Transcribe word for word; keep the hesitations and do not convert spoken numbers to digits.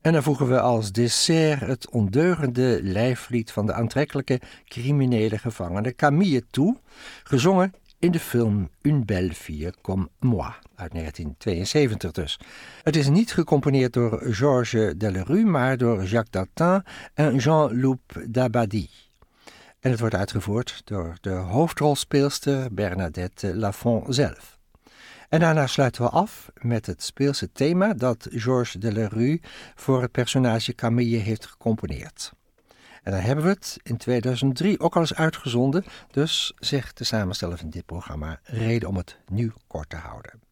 En dan voegen we als dessert het ondeugende lijflied van de aantrekkelijke criminele gevangene Camille toe, gezongen in de film Une belle fille comme moi, uit negentien tweeënzeventig dus. Het is niet gecomponeerd door Georges Delerue, maar door Jacques Dantin en Jean-Loup Dabadie. En het wordt uitgevoerd door de hoofdrolspeelster Bernadette Lafont zelf. En daarna sluiten we af met het speelse thema dat Georges Delerue voor het personage Camille heeft gecomponeerd. En dan hebben we het in tweeduizend drie ook al eens uitgezonden, dus zegt de samensteller van dit programma reden om het nu kort te houden.